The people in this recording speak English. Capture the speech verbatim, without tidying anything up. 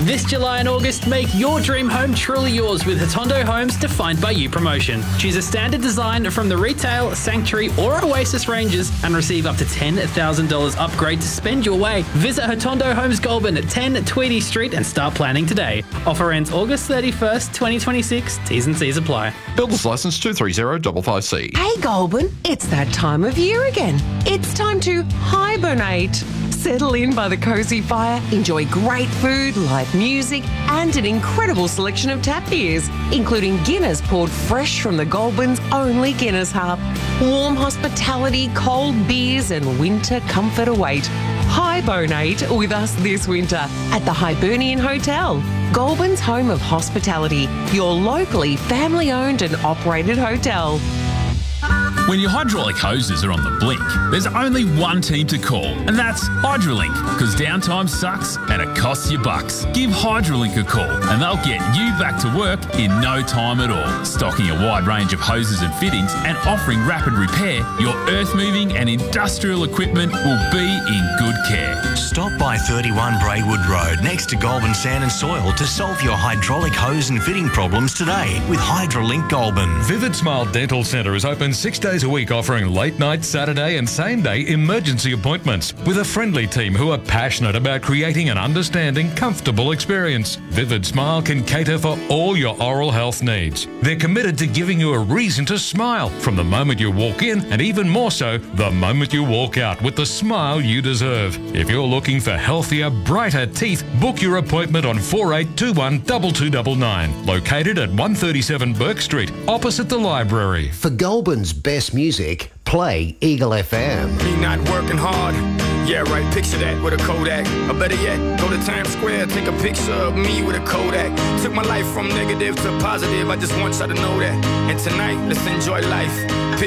This July and August, make your dream home truly yours with Hotondo Homes Defined by You promotion. Choose a standard design from the Retail, Sanctuary or Oasis ranges and receive up to ten thousand dollars upgrade to spend your way. Visit Hotondo Homes Goulburn at ten Tweedy Street and start planning today. Offer ends August thirty-first, twenty twenty-six. T's and C's apply. Builder's Licence two three zero five five C. Hey Goulburn, it's that time of year again. It's time to hibernate. Settle in by the cosy fire, enjoy great food, live music, and an incredible selection of tap beers, including Guinness poured fresh from the Goulburn's only Guinness Hub. Warm hospitality, cold beers, and winter comfort await. Hibernate with us this winter at the Hibernian Hotel, Goulburn's home of hospitality, your locally family-owned and operated hotel. When your hydraulic hoses are on the blink, there's only one team to call, and that's Hydrolink, because downtime sucks and it costs you bucks. Give Hydrolink a call and they'll get you back to work in no time at all. Stocking a wide range of hoses and fittings and offering rapid repair, your earth-moving and industrial equipment will be in good care. Stop by thirty-one Braywood Road next to Goulburn Sand and Soil to solve your hydraulic hose and fitting problems today with Hydrolink Goulburn. Vivid Smile Dental Centre is open six days a week, offering late night, Saturday and same day emergency appointments with a friendly team who are passionate about creating an understanding, comfortable experience. Vivid Smile can cater for all your oral health needs. They're committed to giving you a reason to smile from the moment you walk in and even more so the moment you walk out with the smile you deserve. If you're looking for healthier, brighter teeth, book your appointment on four eight two one, two two nine nine. Located at one thirty-seven Burke Street, opposite the library. For Goulburn's best music, play Eagle F M. Me not working hard. Yeah, right, picture that with a Kodak. Or better yet, go to Times Square, take a picture of me with a Kodak. Took my life from negative to positive, I just want y'all to know that. And tonight, let's enjoy life.